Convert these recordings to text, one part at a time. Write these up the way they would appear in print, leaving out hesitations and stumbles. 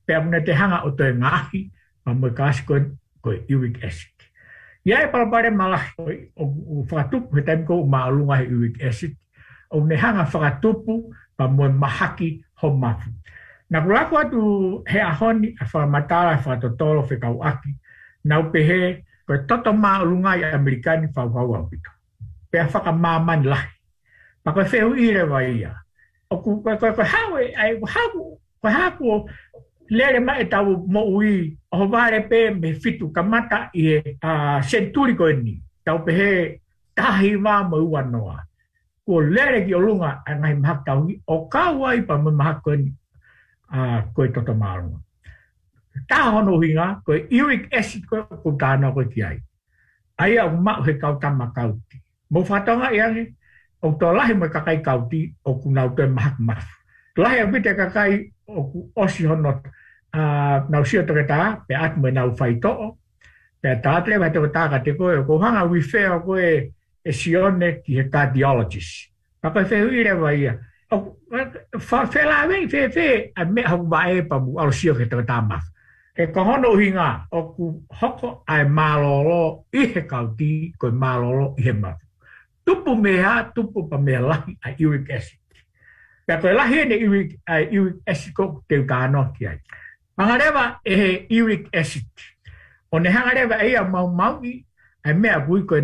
pe muna te hanga o te ngahi pa mo kasi ko uric acid. Ia e palapare malahi o whakatupu he taim ko maalunga he uric acid o ne hanga whakatupu pa mo mahaki ho mafu. Na kulaku atu he ahoni a whakamatara whakatotoro whekau aki nau pehe ko toto maalunga i Amerikani whauhau au pito. Pea whakamamani lahi. Pa koe whehu ire wa ia. O koe hawe ai koe haku lere ma e tau mo ui o ware pe me fitu kamata i e senturi koe ni. Tau pehe tahi wā mo ua noa. Ko lere ki o lunga a ngai mahak tau ni o kawai pa mo mahak koe ni koe toto maalunga. Tā hono hinga koe uric acid koe ko tāna koe ki ai. Ai au mau he kau tama kauti. Mo whatonga iangi o tō lahi mo kakai kauti o ku nau tue mahak mafu. Lahi au pite kakai o ku osi hono nau sio toke tā, pe atu me nau whai to'o, pe tātle vai toke tā ka te koe, o ko hanga wifea koe e sione ki he cardiologist. Pa koe whehu ire wa ia. Whela wei whe, a me hau wae pa mu alo sio ke toke tā mafu. E kohono hinga o ku hoko ai malolo i he kauti koe malolo i he mafu. Tupu mea, tupu pa mea lahi a uric acid. Pea koe lahi ene uric acid ko te utāno ki ai. Hangarewa e he uric acid. O ne hangarewa e a maui ai mea kui koe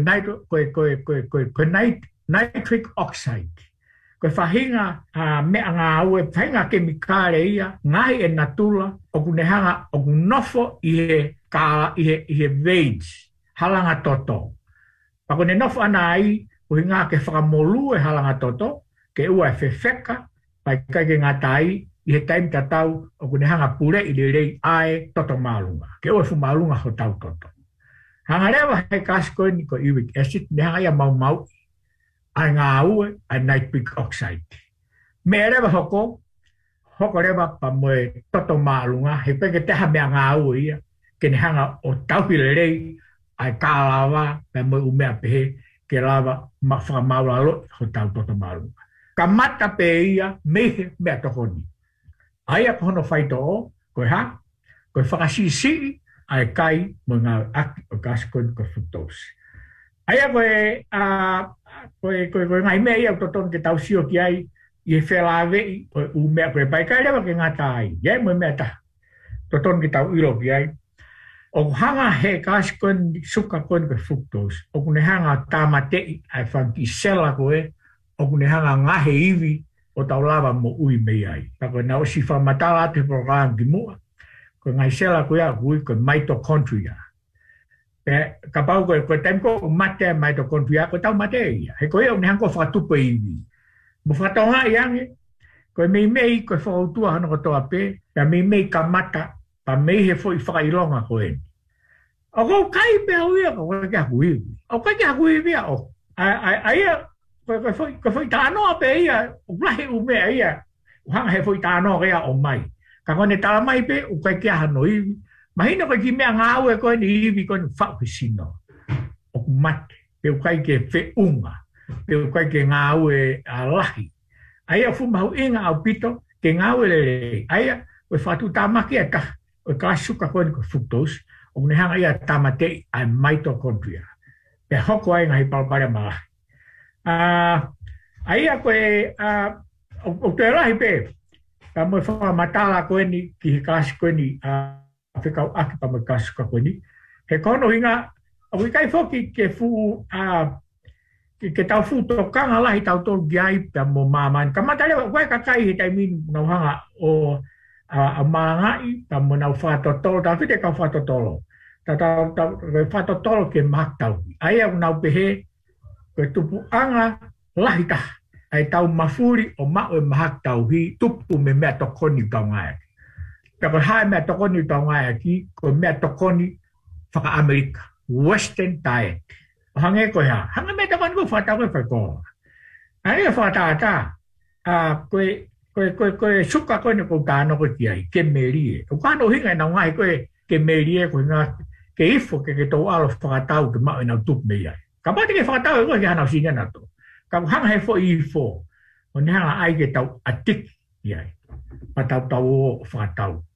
nitric oxide. Koe whahinga mea ngā aue, whahinga kemikare ia, ngai e natula, o ku ne hanga, o ku nofo i he veins, halanga toto. Pa ko ne nofo ana ai, o hinga ke whakamolu e halanga toto, ke ua e whewheka, pai kai ke ngā tai, i he taim tatau, o ku ne hanga pure i le rei ae toto maalunga. Ke ua fu maalunga ho tau toto. Hanga rewa he kasko ni ko uric acid, ne hanga ia mau, ai ngā aue, ai nitric oxide. Me rewa hoko rewa pa moe toto maalunga, he peke teha mea ngā aue ia, ke ne hanga o tauhi le rei, ai kālawa, pe moe umea pehe, ke lava whakamauralo ho tau toto maalunga. Ka mata pe ia, mehe mea tokoni. Aia kohono whaito o, koe ha, koe whakasisi, ai kai mo ngā aki o kaskoni ko fructose. Aia koe ngai mea ia o toton ke tau sio ki ai, i he whelawei, koe umea koe pai, kai rewa ke ngā tai, iai mo mea ta, toton ke tau iro ki ai. O hanga he kaskoni suka koni ko fructose, o kune hanga tamatei, ai whanki sela koe, o kune hanga ngahe iwi, o tau lava mo ui mei ai. Tako na o si whamatala te program ki mua, ko ngai sela koe a hui ko mitochondria. Ka pau koe taimko o mate mitochondria, ko tau mate ia. He koe o ne hanko whakatupa iwi. Mo whatonga iange, koe mei koe whakautua hana ko toa pe, ka mei ka mata, pa mei he fo i whakailonga koe ni. O kou kai pe au ia, ko koe kia hui. O koe kia hui ia, o. Aia, koe foi tānoa pe ia, o plahe umea ia, o hanga he foi tānoa ia o mai. Ka kone tala mai pe, o koe kia hano iwi. Mahina koe ki mea ngāue koe ni iwi koe ni whau he sino. O ku mate, pe o kai ke whe unga, pe o kai ke ngāue a lahi. Aia fu mahu inga au pito, ke ngāue le aia, koe whatu tāmaki a taha, o ka suka koe ni koe fructose, o kune hanga ia tamatei ai mitochondria. Pe hoko ai ngahi palpare malahi. Aia koe, o te rahi pe, ka moe whakamatala koe ni, ki he kasi koe ni, whikau aki pa moe kasi koe ni. He kono hinga, o kai whoki ke fu, ke tau fu tokanga lahi tau tolu ki ai, pe mo mamani. Ka matalewa, koe kakai he taimini nau hanga o a marangai, pa mo nau whatotolo, ta white kau whatotolo. Ta whatotolo ke mahtau. Ai au nau pehe, koe tupu anga lahi taha. Ai tau mafuri o mao e mahak tau hi tupu me mea tokoni tau ngai. Ka koe hae mea tokoni tau ngai ki, koe mea tokoni whaka Amerika. Western diet. O hange koe ha. Hanga mea tokoni koe whatau koe whai koa. Ai e whatata. Koe suka koe ne koe tāno koe ki ai. Ke merie. O kano hinga nau ngai koe ke merie koe ngā ke ifo ke tau alo whakatau ke mao e nau tupu mei ai. Ka pati ke whakatau e koe ke hanau singa nato. Ka hanga he fo i fo. O ne hanga ai ke tau atik i ai. Pa tau o whakatau.